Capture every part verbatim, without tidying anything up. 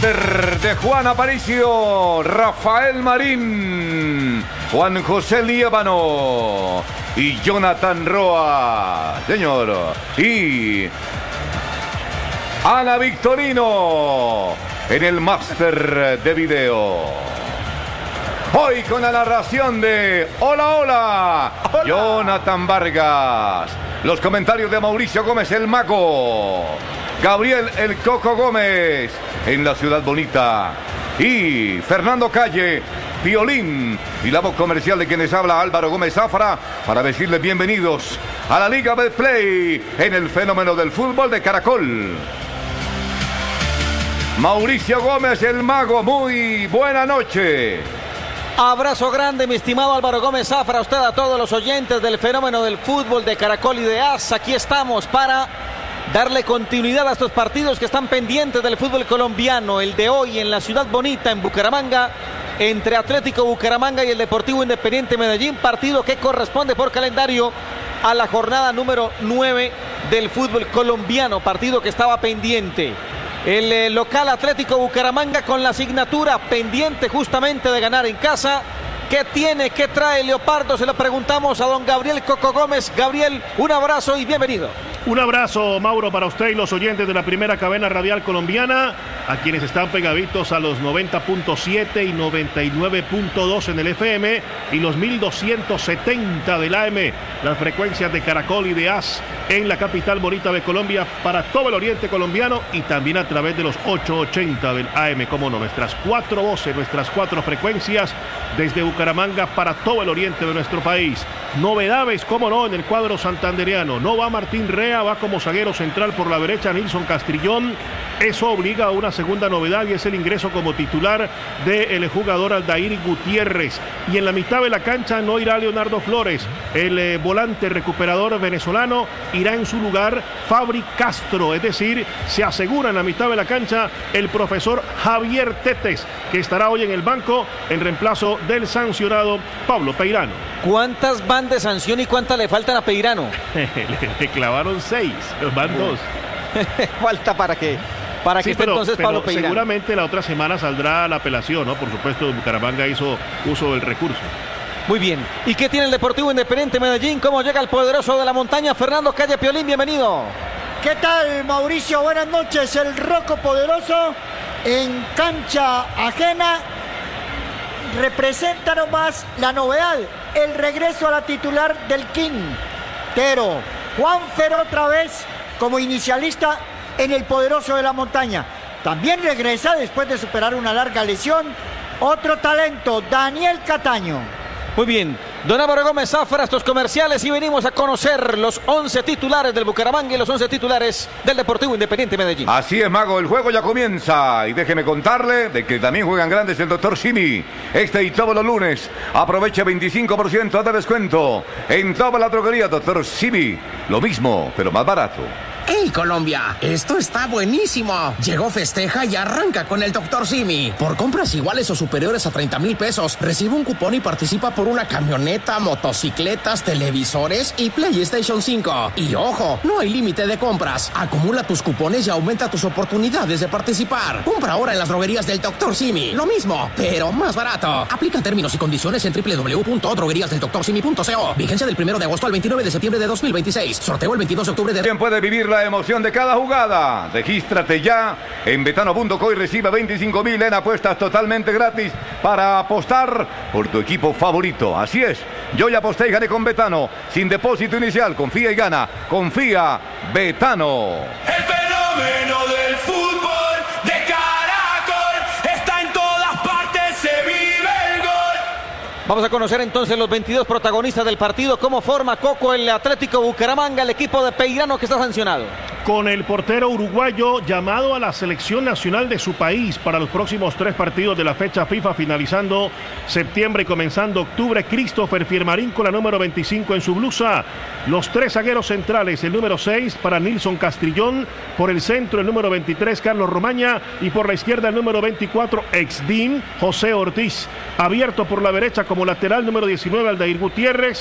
máster de Juan Aparicio, Rafael Marín, Juan José Líbano y Jonathan Roa, señor, y Ana Victorino en el máster de video. Hoy con la narración de Hola, hola, hola, Jonathan Vargas. Los comentarios de Mauricio Gómez, el Mago. Gabriel El Coco Gómez en la Ciudad Bonita. Y Fernando Calle, Violín. Y la voz comercial de quienes habla Álvaro Gómez Zafra para decirles bienvenidos a la Liga Betplay en el fenómeno del fútbol de Caracol. Mauricio Gómez, el Mago, muy buena noche. Abrazo grande, mi estimado Álvaro Gómez Zafra, a usted, a todos los oyentes del fenómeno del fútbol de Caracol y de A S. Aquí estamos para darle continuidad a estos partidos que están pendientes del fútbol colombiano. El de hoy en la Ciudad Bonita, en Bucaramanga, entre Atlético Bucaramanga y el Deportivo Independiente Medellín. Partido que corresponde por calendario a la jornada número nueve del fútbol colombiano. Partido que estaba pendiente. El eh, local Atlético Bucaramanga con la asignatura pendiente justamente de ganar en casa. ¿Qué tiene, qué trae Leopardo? Se lo preguntamos a don Gabriel Coco Gómez. Gabriel, un abrazo y bienvenido. Un abrazo, Mauro, para usted y los oyentes de la primera cadena radial colombiana, a quienes están pegaditos a los noventa punto siete y noventa y nueve punto dos en el F M y los mil doscientos setenta del A M, las frecuencias de Caracol y de A S en la capital bonita de Colombia para todo el oriente colombiano y también a través de los ochocientos ochenta del A M, como no, nuestras cuatro voces, nuestras cuatro frecuencias desde Bucaramanga para todo el oriente de nuestro país. Novedades, como no, en el cuadro santandereano. No va Martín Rea, va como zaguero central por la derecha Nilson Castrillón. Eso obliga a una segunda novedad y es el ingreso como titular del jugador Aldair Gutiérrez. Y en la mitad de la cancha no irá Leonardo Flores. El eh, volante recuperador venezolano irá en su lugar Fabri Castro. Es decir, se asegura en la mitad de la cancha el profesor Javier Tetes, que estará hoy en el banco en reemplazo del sancionado Pablo Peirano. ¿Cuántas van de sanción y cuántas le faltan a Peirano? le, le clavaron seis, van dos. Falta para que, para que sí, esté pero, entonces pero Pablo Peirano. Seguramente la otra semana saldrá la apelación, ¿no? Por supuesto, Bucaramanga hizo uso del recurso. Muy bien. ¿Y qué tiene el Deportivo Independiente Medellín? ¿Cómo llega el poderoso de la montaña? Fernando Calle Piolín, bienvenido. ¿Qué tal, Mauricio? Buenas noches. El Roco Poderoso en cancha ajena representa nomás la novedad, el regreso a la titular del Quintero. Juanfer otra vez como inicialista en el poderoso de la montaña. También regresa después de superar una larga lesión otro talento, Daniel Cataño. Muy bien, don Álvaro Gómez Zafra, estos comerciales y venimos a conocer los once titulares del Bucaramanga y los once titulares del Deportivo Independiente Medellín. Así es, Mago, el juego ya comienza y déjeme contarle de que también juegan grandes el doctor Simi. Este y todos los lunes aproveche veinticinco por ciento de descuento en toda la droguería doctor Simi. Lo mismo, pero más barato. ¡Hey, Colombia! Esto está buenísimo. Llegó Festeja y arranca con el doctor Simi. Por compras iguales o superiores a treinta mil pesos, recibe un cupón y participa por una camioneta, motocicletas, televisores y PlayStation cinco. Y ojo, no hay límite de compras. Acumula tus cupones y aumenta tus oportunidades de participar. Compra ahora en las droguerías del doctor Simi. Lo mismo, pero más barato. Aplica términos y condiciones en doble u doble u doble u punto droguerías del doctor simi punto co. Vigencia del primero de agosto al veintinueve de septiembre de dos mil veintiséis. Sorteo el veintidós de octubre de... ¿Quién puede vivir la emoción de cada jugada? Regístrate ya en betano punto co y recibe veinticinco mil en apuestas totalmente gratis para apostar por tu equipo favorito. Así es, yo ya aposté y gané con Betano, sin depósito inicial. Confía y gana, confía, Betano. El fenómeno del fútbol de Caracol está en todas partes, se vive el gol. Vamos a conocer entonces los veintidós protagonistas del partido. ¿Cómo forma Coco el Atlético Bucaramanga, el equipo de Peirano que está sancionado? Con el portero uruguayo llamado a la selección nacional de su país para los próximos tres partidos de la fecha FIFA, finalizando septiembre y comenzando octubre, Christopher Fiermarín con la número veinticinco en su blusa. Los tres zagueros centrales, el número seis para Nilson Castrillón, por el centro el número veintitrés Carlos Romaña y por la izquierda el número veinticuatro ex-D I M José Ortiz. Abierto por la derecha como lateral número diecinueve Aldair Gutiérrez.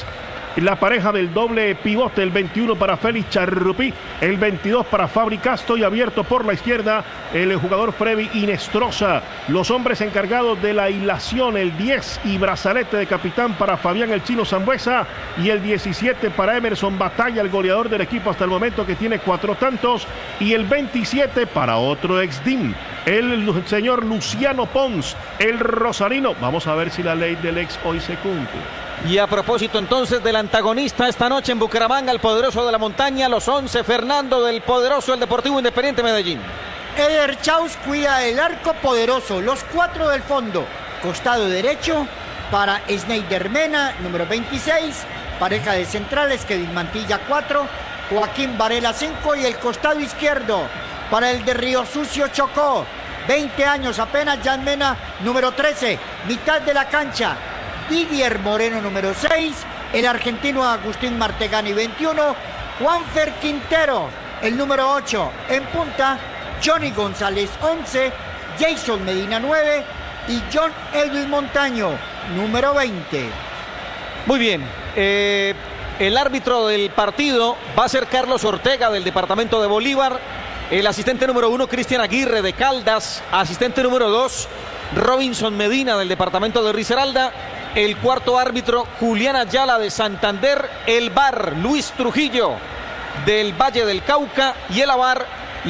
La pareja del doble pivote, el veintiuno para Félix Charrupí, el veintidós para Fabri Casto y abierto por la izquierda el jugador Freddy Inestrosa. Los hombres encargados de la hilación, el diez y brazalete de capitán para Fabián el Chino Sambuesa y el diecisiete para Emerson Batalla, el goleador del equipo hasta el momento que tiene cuatro tantos, y el veintisiete para otro ex D I M, el señor Luciano Pons, el rosarino. Vamos a ver si la ley del ex hoy se cumple. Y a propósito entonces del antagonista esta noche en Bucaramanga, el poderoso de la montaña, los once, Fernando del poderoso, el Deportivo Independiente Medellín. Eder Chaus cuida el arco poderoso, los cuatro del fondo, costado derecho para Sneider Mena, número veintiséis, pareja de centrales, Kevin Mantilla cuatro, Joaquín Varela cinco y el costado izquierdo para el de Río Sucio Chocó, veinte años apenas, Jan Mena, número trece, mitad de la cancha, Didier Moreno número seis, el argentino Agustín Martegani veintiuno, Juanfer Quintero el número ocho, en punta Johnny González once, Jason Medina nueve y John Edwin Montaño número veinte. Muy bien, eh, el árbitro del partido va a ser Carlos Ortega del departamento de Bolívar, el asistente número uno Cristian Aguirre de Caldas, asistente número dos Robinson Medina del departamento de Risaralda, el cuarto árbitro Julián Ayala de Santander, el V A R Luis Trujillo del Valle del Cauca y el A V A R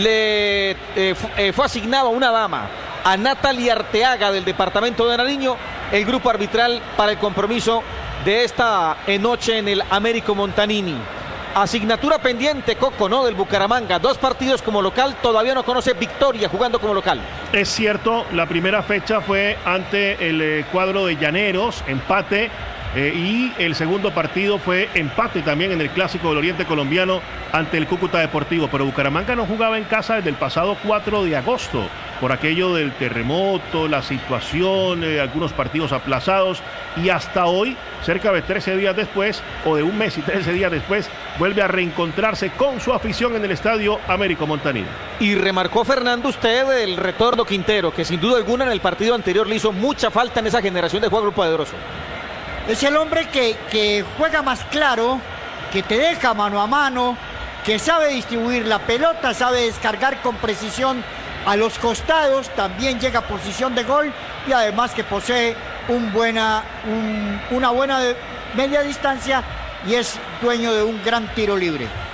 le eh, fu eh, fue asignado a una dama, a Natalia Arteaga del departamento de Nariño, el grupo arbitral para el compromiso de esta noche en el Américo Montanini. Asignatura pendiente, Coco, ¿no? Del Bucaramanga, dos partidos como local, todavía no conoce victoria jugando como local. Es cierto, la primera fecha fue ante el eh, cuadro de Llaneros, empate, eh, y el segundo partido fue empate también en el Clásico del Oriente Colombiano ante el Cúcuta Deportivo, pero Bucaramanga no jugaba en casa desde el pasado cuatro de agosto, por aquello del terremoto, la situación, eh, algunos partidos aplazados, y hasta hoy, cerca de trece días después, o de un mes y trece días después, vuelve a reencontrarse con su afición en el Estadio Américo Montanini. Y remarcó, Fernando, usted el retorno Quintero, que sin duda alguna en el partido anterior le hizo mucha falta en esa generación de juego poderoso. Es el hombre que, que juega más claro, que te deja mano a mano, que sabe distribuir la pelota, sabe descargar con precisión a los costados, también llega a posición de gol y además que posee un buena, un, una buena media distancia y es dueño de un gran tiro libre.